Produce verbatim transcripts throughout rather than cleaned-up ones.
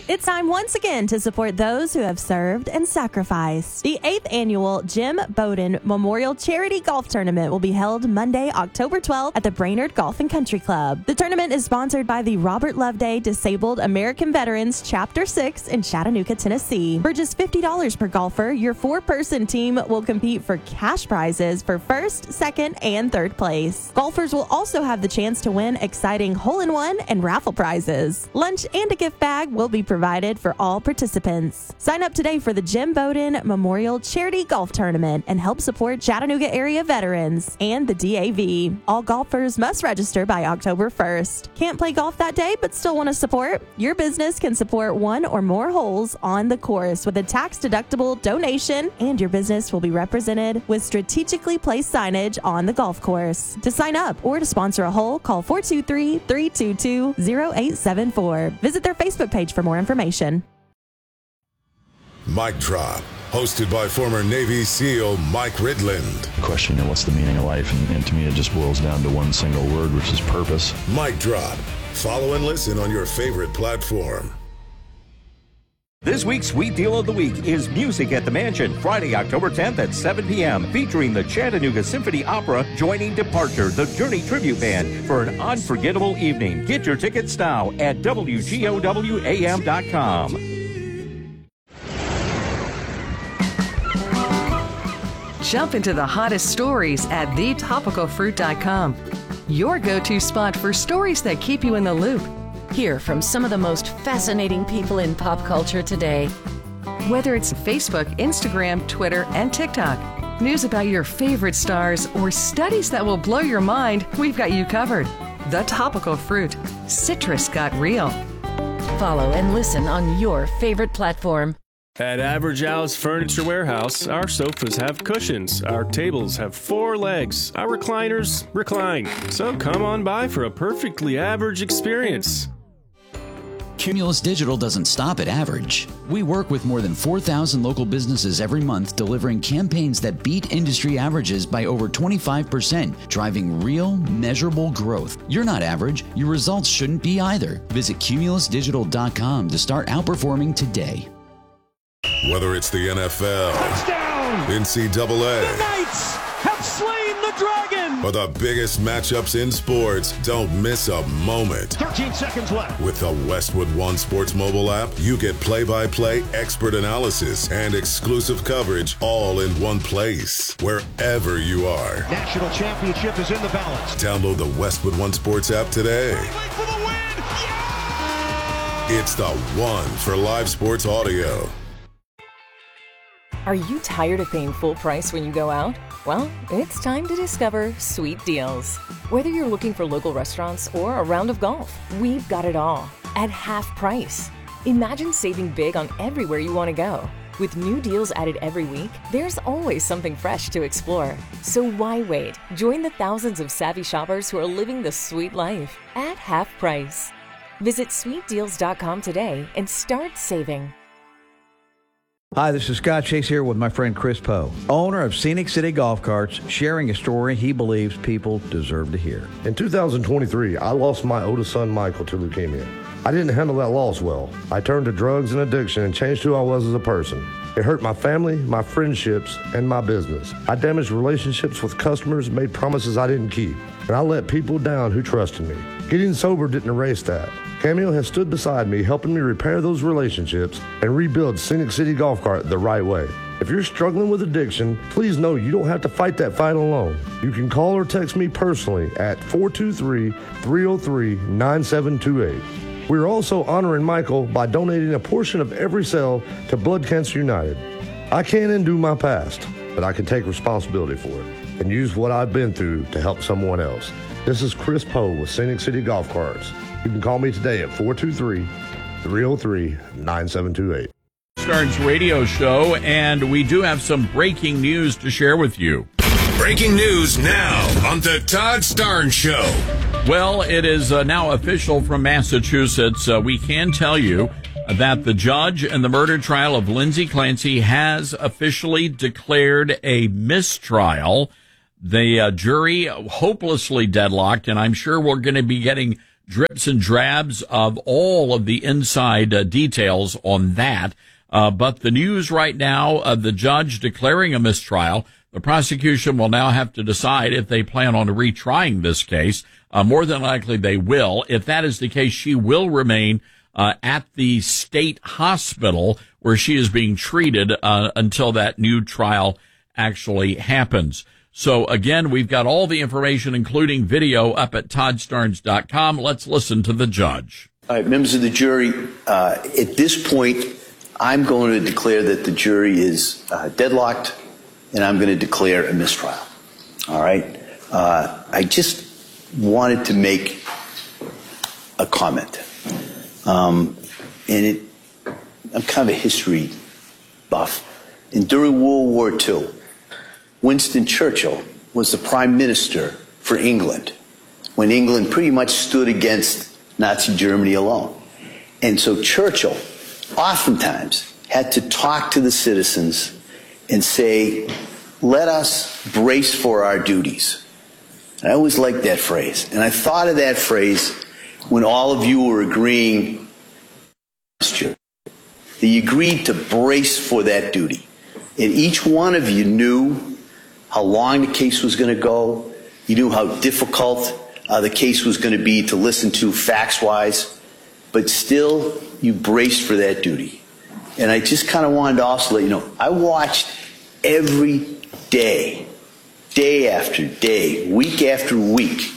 It's time once again to support those who have served and sacrificed. The eighth annual Jim Bowden Memorial Charity Golf Tournament will be held Monday, October twelfth at the Brainerd Golf and Country Club. The tournament is sponsored by the Robert Loveday Disabled American Veterans Chapter six in Chattanooga, Tennessee. For just fifty dollars per golfer, your four-person team will compete for cash prizes for first, second, and third place. Golfers will also have the chance to win exciting hole-in-one and raffle prizes. Lunch and a gift bag will be provided for all participants. Sign up today for the Jim Bowden Memorial Charity Golf Tournament and help support Chattanooga area veterans and the D A V. All golfers must register by October first. Can't play golf that day but still want to support? Your business can support one or more holes on the course with a tax-deductible donation, and your business will be represented with strategically placed signage on the golf course. To sign up or to sponsor a hole, call four two three, three two two, zero eight seven four. Visit their Facebook page for more information. Mic Drop, hosted by former Navy SEAL Mike Ridland. The question, you know, what's the meaning of life? And, and to me, it just boils down to one single word, which is purpose. Mic Drop. Follow and listen on your favorite platform. This week's Sweet Deal of the Week is Music at the Mansion, Friday, October tenth at seven p.m., featuring the Chattanooga Symphony Opera joining Departure, the Journey Tribute Band, for an unforgettable evening. Get your tickets now at W G O W A M dot com. Jump into the hottest stories at the topical fruit dot com. Your go-to spot for stories that keep you in the loop. Hear from some of the most fascinating people in pop culture today. Whether it's Facebook, Instagram, Twitter, and TikTok, news about your favorite stars, or studies that will blow your mind, we've got you covered. The Topical Fruit. Citrus got real. Follow and listen on your favorite platform. At Average Al's Furniture Warehouse, our sofas have cushions, our tables have four legs, our recliners recline. So come on by for a perfectly average experience. Cumulus Digital doesn't stop at average. We work with more than four thousand local businesses every month, delivering campaigns that beat industry averages by over twenty-five percent, driving real, measurable growth. You're not average. Your results shouldn't be either. Visit Cumulus Digital dot com to start outperforming today. Whether it's the N F L, touchdown, N C double A, the Knights have slain the dragon, or the biggest matchups in sports, don't miss a moment. thirteen seconds left. With the Westwood One Sports mobile app, you get play-by-play expert analysis and exclusive coverage all in one place, wherever you are. National championship is in the balance. Download the Westwood One Sports app today. For the win. Yeah! It's the one for live sports audio. Are you tired of paying full price when you go out? Well, it's time to discover Sweet Deals. Whether you're looking for local restaurants or a round of golf, we've got it all at half price. Imagine saving big on everywhere you want to go. With new deals added every week, there's always something fresh to explore. So why wait? Join the thousands of savvy shoppers who are living the sweet life at half price. Visit sweet deals dot com today and start saving. Hi, this is Scott Chase here with my friend Chris Poe, owner of Scenic City Golf Carts, sharing a story he believes people deserve to hear. In two thousand twenty-three, I lost my oldest son, Michael, to leukemia. I didn't handle that loss well. I turned to drugs and addiction and changed who I was as a person. It hurt my family, my friendships, and my business. I damaged relationships with customers, made promises I didn't keep, and I let people down who trusted me. Getting sober didn't erase that. Cameo has stood beside me, helping me repair those relationships and rebuild Scenic City Golf Cart the right way. If you're struggling with addiction, please know you don't have to fight that fight alone. You can call or text me personally at four two three, three oh three, nine seven two eight. We're also honoring Michael by donating a portion of every sale to Blood Cancer United. I can't undo my past, but I can take responsibility for it and use what I've been through to help someone else. This is Chris Poe with Scenic City Golf Carts. You can call me today at four two three, three oh three, nine seven two eight. Starnes radio show, and we do have some breaking news to share with you. Breaking news now on the Todd Starnes Show. Well, it is uh, now official from Massachusetts. Uh, we can tell you that the judge in the murder trial of Lindsay Clancy has officially declared a mistrial. The uh, jury hopelessly deadlocked, and I'm sure we're going to be getting drips and drabs of all of the inside uh, details on that. Uh, but the news right now of the judge declaring a mistrial, the prosecution will now have to decide if they plan on retrying this case. Uh, more than likely they will. If that is the case, she will remain uh, at the state hospital where she is being treated uh, until that new trial actually happens. So again, we've got all the information, including video, up at todd starnes dot com. Let's listen to the judge. All right, members of the jury, uh, at this point, I'm going to declare that the jury is uh, deadlocked, and I'm going to declare a mistrial. All right? Uh, I just wanted to make a comment. Um, and it, I'm kind of a history buff. And during World War Two, Winston Churchill was the prime minister for England when England pretty much stood against Nazi Germany alone. And so Churchill oftentimes had to talk to the citizens and say, let us brace for our duties. And I always liked that phrase. And I thought of that phrase when all of you were agreeing that you agreed to brace for that duty. And each one of you knew how long the case was going to go. You knew how difficult uh, the case was going to be to listen to facts-wise. But still, you braced for that duty. And I just kind of wanted to also let you know, I watched every day, day after day, week after week,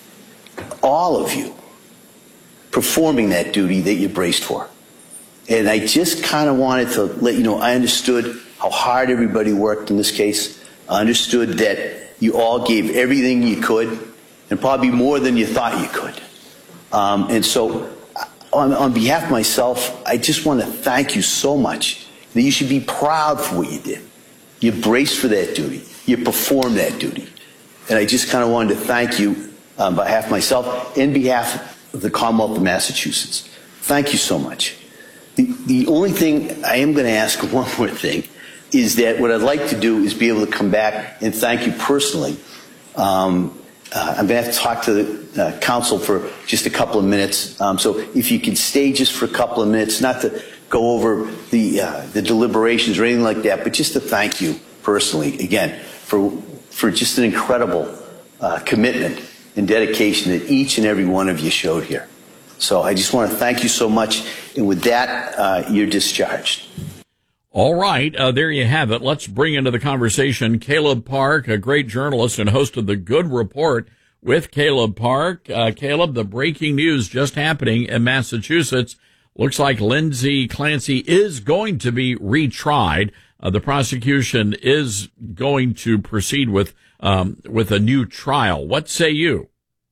all of you performing that duty that you braced for. And I just kind of wanted to let you know, I understood how hard everybody worked in this case. I understood that you all gave everything you could, and probably more than you thought you could. Um, and so, on, on behalf of myself, I just want to thank you so much that you should be proud for what you did. You braced for that duty. You performed that duty. And I just kind of wanted to thank you on behalf of myself and behalf of the Commonwealth of Massachusetts. Thank you so much. The, the only thing I am going to ask, one more thing, is that what I'd like to do is be able to come back and thank you personally. Um, uh, I'm going to have to talk to the uh, council for just a couple of minutes. Um, so if you could stay just for a couple of minutes, not to go over the uh, the deliberations or anything like that, but just to thank you personally, again, for, for just an incredible uh, commitment and dedication that each and every one of you showed here. So I just want to thank you so much. And with that, uh, you're discharged. All right. Uh, there you have it. Let's bring into the conversation Caleb Park, a great journalist and host of The Good Report with Caleb Park. Uh, Caleb, the breaking news just happening in Massachusetts. Looks like Lindsay Clancy is going to be retried. Uh, the prosecution is going to proceed with, um, with a new trial. What say you?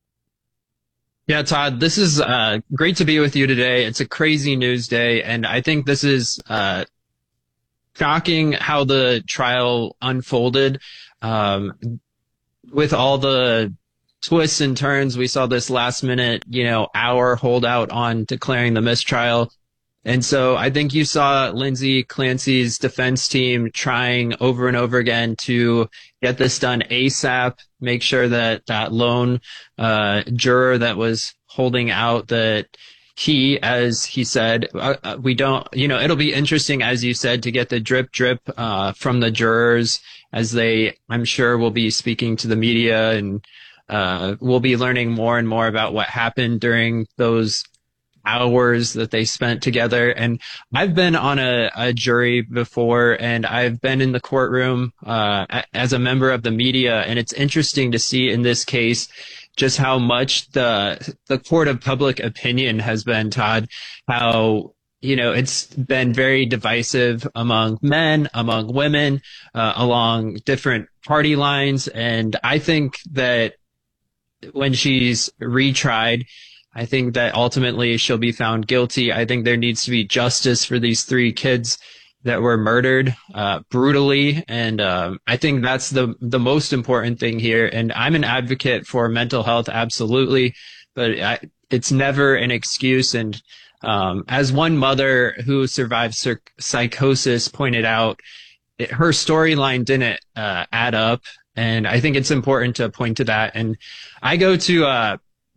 Yeah, Todd, this is uh, great to be with you today. It's a crazy news day, and I think this is uh, shocking how the trial unfolded. Um, with all the twists and turns, we saw this last minute, you know, hour holdout on declaring the mistrial. And so I think you saw Lindsay Clancy's defense team trying over and over again to get this done ASAP, make sure that that lone uh, juror that was holding out, that he, as he said, uh, we don't, you know, it'll be interesting, as you said, to get the drip drip uh, from the jurors as they, I'm sure, will be speaking to the media, and uh, we'll be learning more and more about what happened during those hours that they spent together. And I've been on a, a jury before, and I've been in the courtroom uh, as a member of the media, and it's interesting to see in this case just how much the the court of public opinion has been, Todd, how, you know, it's been very divisive among men, among women, uh, along different party lines. And I think that when she's retried, I think that ultimately she'll be found guilty. I think there needs to be justice for these three kids that were murdered uh, brutally. And um, I think that's the the most important thing here. And I'm an advocate for mental health, absolutely, but I, it's never an excuse. And um, as one mother who survived psych- psychosis pointed out, it, her storyline didn't uh, add up. And I think it's important to point to that. And I go to uh,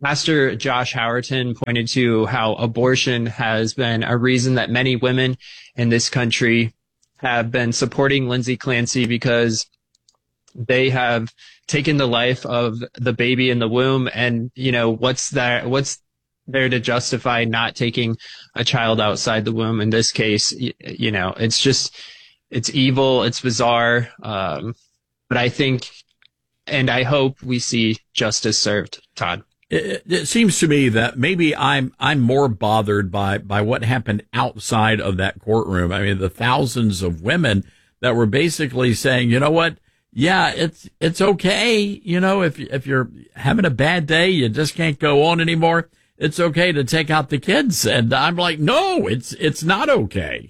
Pastor Josh Howerton pointed to how abortion has been a reason that many women in this country have been supporting Lindsay Clancy because they have taken the life of the baby in the womb. And, you know, what's that, what's there to justify not taking a child outside the womb? In this case, you, you know, it's just, it's evil. It's bizarre. Um, but I think, and I hope we see justice served, Todd. It, it seems to me that maybe I'm I'm more bothered by, by what happened outside of that courtroom. I mean, the thousands of women that were basically saying, you know what? Yeah, it's it's okay. You know, if if you're having a bad day, you just can't go on anymore. It's okay to take out the kids. And I'm like, no, it's it's not okay.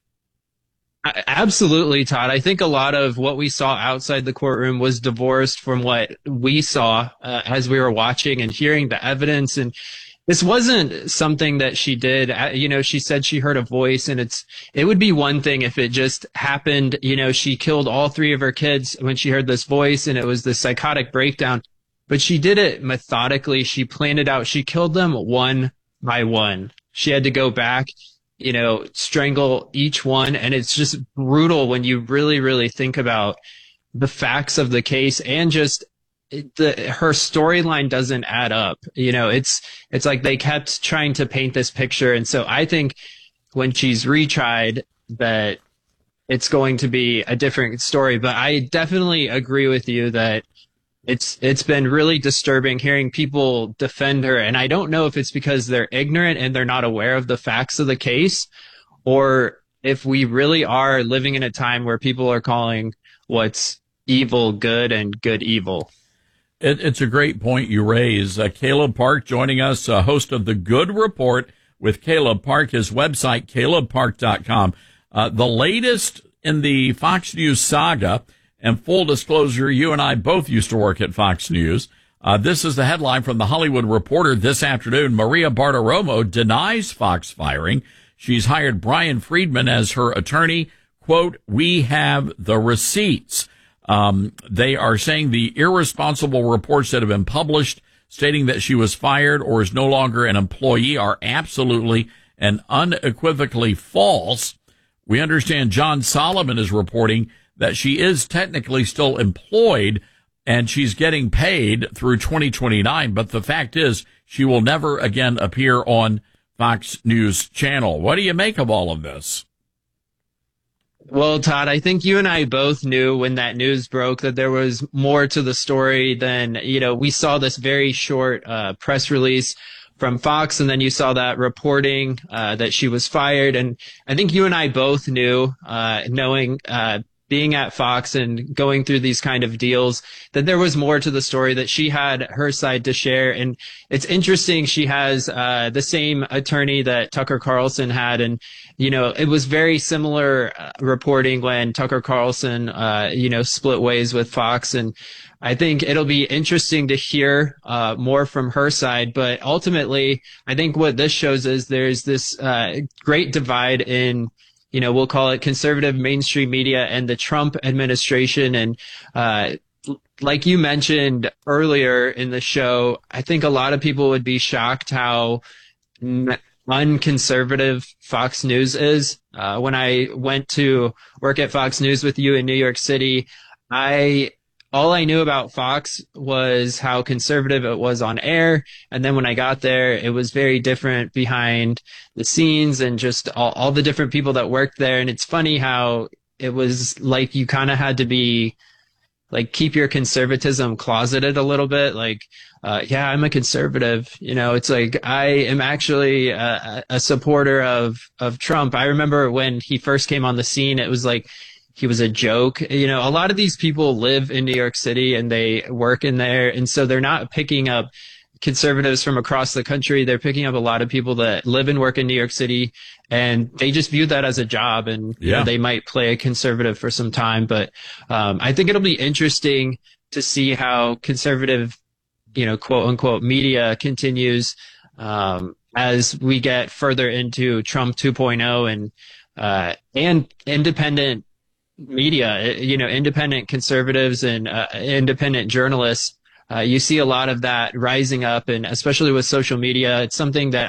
Absolutely, Todd. I think a lot of what we saw outside the courtroom was divorced from what we saw uh, as we were watching and hearing the evidence. And this wasn't something that she did. You know, she said she heard a voice, and it's it would be one thing if it just happened. You know, she killed all three of her kids when she heard this voice, and it was the psychotic breakdown. But she did it methodically. She planned it out. She killed them one by one. She had to go back, you know, strangle each one. And it's just brutal when you really, really think about the facts of the case and just the, her storyline doesn't add up. You know, it's, it's like they kept trying to paint this picture. And so I think when she's retried that it's going to be a different story, but I definitely agree with you that It's it's been really disturbing hearing people defend her, and I don't know if it's because they're ignorant and they're not aware of the facts of the case, or if we really are living in a time where people are calling what's evil good and good evil. It, it's a great point you raise. Uh, Caleb Park joining us, uh, host of The Good Report with Caleb Park, his website, caleb park dot com. Uh, the latest in the Fox News saga. And full disclosure, you and I both used to work at Fox News. Uh, this is the headline from the Hollywood Reporter this afternoon. Maria Bartiromo denies Fox firing. She's hired Brian Friedman as her attorney. Quote, we have the receipts. Um, they are saying the irresponsible reports that have been published stating that she was fired or is no longer an employee are absolutely and unequivocally false. We understand John Solomon is reporting that she is technically still employed and she's getting paid through twenty twenty-nine. But the fact is she will never again appear on Fox News Channel. What do you make of all of this? Well, Todd, I think you and I both knew when that news broke that there was more to the story than, you know, we saw this very short uh, press release from Fox, and then you saw that reporting uh, that she was fired. And I think you and I both knew, uh, knowing uh being at Fox and going through these kind of deals, that there was more to the story, that she had her side to share. And it's interesting, she has uh the same attorney that Tucker Carlson had. And, you know, it was very similar uh, reporting when Tucker Carlson, uh, you know, split ways with Fox. And I think it'll be interesting to hear uh more from her side. But ultimately, I think what this shows is there's this uh great divide in, you know, we'll call it conservative mainstream media and the Trump administration. And uh like you mentioned earlier in the show, I think a lot of people would be shocked how unconservative Fox News is. Uh, when I went to work at Fox News with you in New York City, I all I knew about Fox was how conservative it was on air. And then when I got there, it was very different behind the scenes and just all, all the different people that worked there. And it's funny how it was like you kind of had to be like, keep your conservatism closeted a little bit. Like, uh, yeah, I'm a conservative. You know, it's like I am actually a, a supporter of, of Trump. I remember when he first came on the scene, it was like, he was a joke. You know, a lot of these people live in New York City and they work in there. And so they're not picking up conservatives from across the country. They're picking up a lot of people that live and work in New York City, and they just view that as a job. And yeah. you know, they might play a conservative for some time. But um, I think it'll be interesting to see how conservative, you know, quote unquote media continues um, as we get further into Trump two point oh and uh, and independent media. You know, independent conservatives and uh, independent journalists uh, you see a lot of that rising up, and especially with social media, it's something that